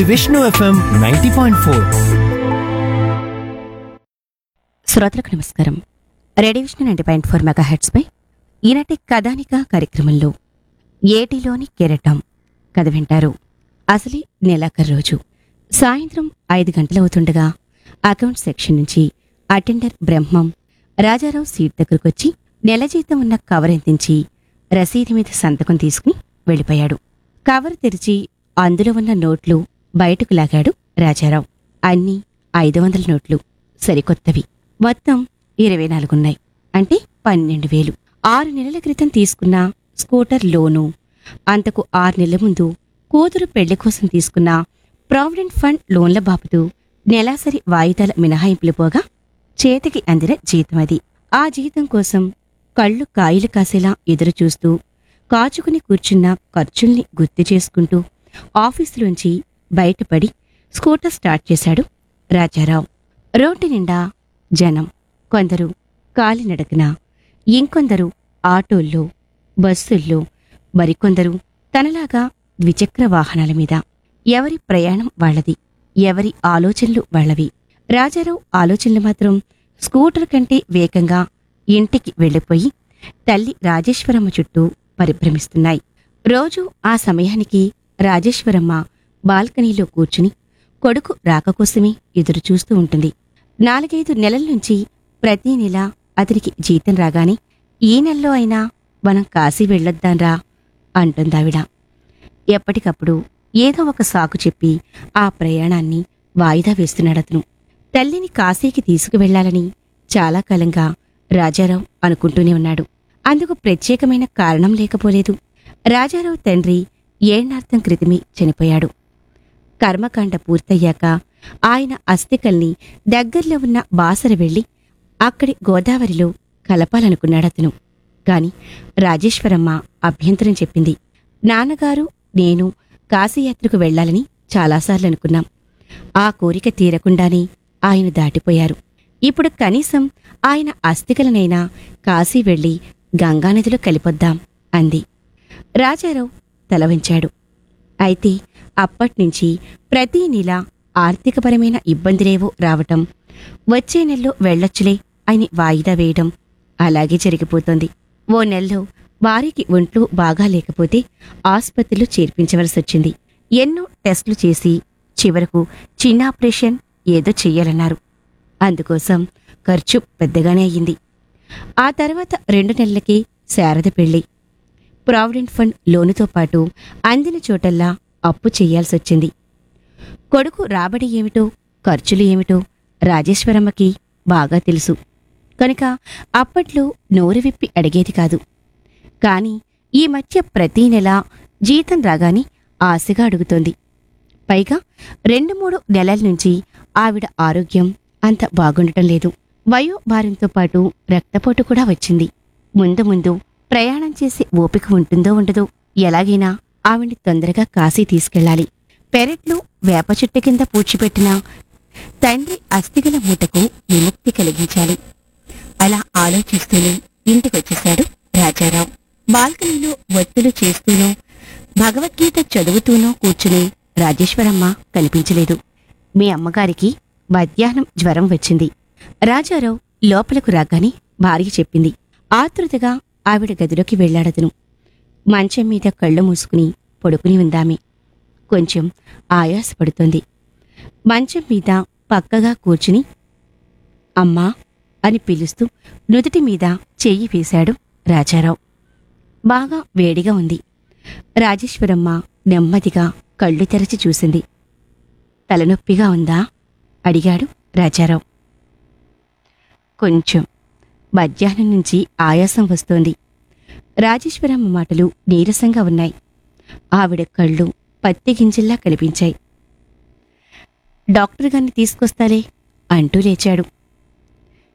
Vishnu FM 90.4. శ్రోతలకు నమస్కారం. Radio Vishnu 90.4 megahertz పై ఈనాటి కథానిక కార్యక్రమంలో ఏటిలోని కెరటం కథ వింటారు. అసలీ నెలాఖరు రోజు సాయంత్రం 5 గంటలవుతుండగా అకౌంట్ సెక్షన్ నుంచి అటెండర్ బ్రహ్మం రాజారావు సీట్ దగ్గరకొచ్చి నెల జీతం ఉన్న కవర్ ఎత్తించి రసీదు మీద సంతకం తీసుకుని వెళ్ళిపోయాడు. కవర్ తెరిచి అందులో ఉన్న నోట్లు బయటకు లాగాడు రాజారావు. అన్నీ 500 నోట్లు, సరికొత్తవి. మొత్తం 24 ఉన్నాయి. అంటే 12,000. 6 నెలల క్రితం తీసుకున్న స్కూటర్ లోను, అంతకు 6 నెలల ముందు కూతురు పెళ్లి కోసం తీసుకున్న ప్రావిడెంట్ ఫండ్ లోన్ల బాపుతూ నెలాసరి వాయిదాల మినహాయింపులు పోగా చేతికి అందిన జీతం అది. ఆ జీతం కోసం కళ్ళు కాయలు కాసేలా ఎదురుచూస్తూ కాచుకుని కూర్చున్న ఖర్చుల్ని గుర్తు చేసుకుంటూ ఆఫీసులోంచి బయటపడి స్కూటర్ స్టార్ట్ చేశాడు రాజారావు. రోడ్డు నిండా జనం. కొందరు కాలినడకన, ఇంకొందరు ఆటోల్లో, బస్సుల్లో, మరికొందరు తనలాగా ద్విచక్ర వాహనాల మీద. ఎవరి ప్రయాణం వాళ్లది, ఎవరి ఆలోచనలు వాళ్లవి. రాజారావు ఆలోచనలు మాత్రం స్కూటర్ కంటే వేగంగా ఇంటికి వెళ్ళిపోయి తల్లి రాజేశ్వరమ్మ చుట్టూ పరిభ్రమిస్తున్నాయి. రోజూ ఆ సమయానికి రాజేశ్వరమ్మ బాల్కనీలో కూర్చుని కొడుకు రాకకోసమే ఎదురుచూస్తూ ఉంటుంది. 4-5 నెలల నుంచి ప్రతి నెల అతనికి జీతం రాగానే ఈ నెలలో అయినా మనం కాశీ వెళ్ళొద్దాన్రా అంటుందావిడ. ఎప్పటికప్పుడు ఏదో ఒక సాకు చెప్పి ఆ ప్రయాణాన్ని వాయిదా వేస్తున్నాడతను. తల్లిని కాశీకి తీసుకువెళ్లాలని చాలా కాలంగా రాజారావు అనుకుంటూనే ఉన్నాడు. అందుకు ప్రత్యేకమైన కారణం లేకపోలేదు. రాజారావు తండ్రి ఏణ్ణార్థం క్రితమే చనిపోయాడు. కర్మకాండ పూర్తయ్యాక ఆయన అస్థికల్ని దగ్గర్లో ఉన్న బాసర వెళ్లి అక్కడి గోదావరిలో కలపాలనుకున్నాడతను. కాని రాజేశ్వరమ్మ అభ్యంతరం చెప్పింది. నాన్నగారు, నేను కాశీయాత్రకు వెళ్లాలని చాలాసార్లు అనుకున్నాం. ఆ కోరిక తీరకుండానే ఆయన దాటిపోయారు. ఇప్పుడు కనీసం ఆయన అస్థికలనైనా కాశీ వెళ్లి గంగానదిలో కలిపొద్దాం అంది. రాజారావు తల వంచాడు. అయితే అప్పట్నుంచి ప్రతీ నెల ఆర్థికపరమైన ఇబ్బందులేవో రావటం, వచ్చే నెలలో వెళ్లొచ్చులే అని వాయిదా వేయడం అలాగే జరిగిపోతోంది. ఓ నెలలో వారికి ఒంట్లో బాగా లేకపోతే ఆస్పత్రిలో చేర్పించవలసొచ్చింది. ఎన్నో టెస్టులు చేసి చివరకు చిన్న ఆపరేషన్ ఏదో చెయ్యాలన్నారు. అందుకోసం ఖర్చు పెద్దగానే అయ్యింది. ఆ తర్వాత 2 నెలలకి శారద పెళ్లి. ప్రావిడెంట్ ఫండ్ లోనుతో పాటు అందిన చోటల్లా అప్పు చెయ్యాల్సొచ్చింది. కొడుకు రాబడి ఏమిటో, ఖర్చులు ఏమిటో రాజేశ్వరమ్మకి బాగా తెలుసు. కనుక అప్పట్లో నోరు విప్పి అడిగేది కాదు. కాని ఈ మధ్య ప్రతీ నెల జీతం రాగానే ఆశగా అడుగుతోంది. పైగా 2-3 నెలల నుంచి ఆవిడ ఆరోగ్యం అంత బాగుండటం లేదు. వయోభారంతో పాటు రక్తపోటు కూడా వచ్చింది. ముందు ముందు ప్రయాణం చేసే ఓపిక ఉంటుందో ఉండదో. ఎలాగైనా ఆవిడ్ని తొందరగా కాశీ తీసుకెళ్లాలి. పెరట్లో వేప చెట్టు కింద పూడ్చిపెట్టిన తండ్రి అస్థిగల మూటకు విముక్తి కలిగించాలి. అలా ఆలోచిస్తూనే ఇంటికొచ్చేశాడు రాజారావు. బాల్కనీలో ఒత్తులు చేస్తూనో భగవద్గీత చదువుతూనో కూర్చుని రాజేశ్వరమ్మ కనిపించలేదు. మీ అమ్మగారికి మధ్యాహ్నం జ్వరం వచ్చింది. రాజారావు లోపలకు రాగానే భార్య చెప్పింది. ఆతృతగా ఆవిడ గదిలోకి వెళ్లాడతను. మంచం మీద కళ్ళు మూసుకుని పడుకుని ఉందామె. కొంచెం ఆయాసపడుతోంది. మంచం మీద పక్కగా కూర్చుని అమ్మా అని పిలుస్తూ నుదుటి మీద చెయ్యి వేశాడు రాజారావు. బాగా వేడిగా ఉంది. రాజేశ్వరమ్మ నెమ్మదిగా కళ్ళు తెరచి చూసింది. తలనొప్పిగా ఉందా అడిగాడు రాజారావు. కొంచెం. మధ్యాహ్నం నుంచి ఆయాసం వస్తోంది. రాజేశ్వరమ్మ మాటలు నీరసంగా ఉన్నాయి. ఆవిడ కళ్ళు పత్తి గింజల్లా కనిపించాయి. డాక్టర్ గారిని తీసుకొస్తాలే అంటూ లేచాడు.